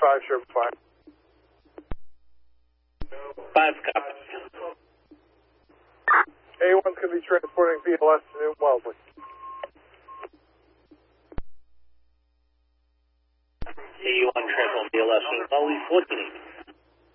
5, Sherman 5. 5 copies. A1's going to be transporting VLS to New Wellesley. A1 transport VLS to Wellesley, 1480.